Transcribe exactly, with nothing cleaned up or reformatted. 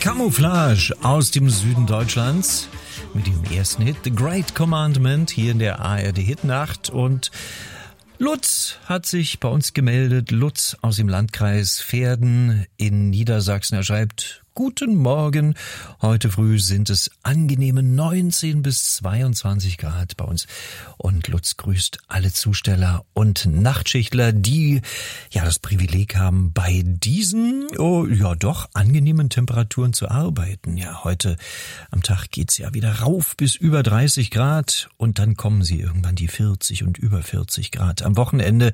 Camouflage aus dem Süden Deutschlands mit dem ersten Hit The Great Commandment hier in der A R D Hitnacht. Und Lutz hat sich bei uns gemeldet, Lutz aus dem Landkreis Verden in Niedersachsen. Er schreibt: Guten Morgen, heute früh sind es angenehme neunzehn bis zweiundzwanzig Grad bei uns. Und Lutz grüßt alle Zusteller und Nachtschichtler, die ja das Privileg haben, bei diesen, oh ja doch, angenehmen Temperaturen zu arbeiten. Ja, heute am Tag geht's ja wieder rauf bis über dreißig Grad und dann kommen sie irgendwann die vierzig und über vierzig Grad. Am Wochenende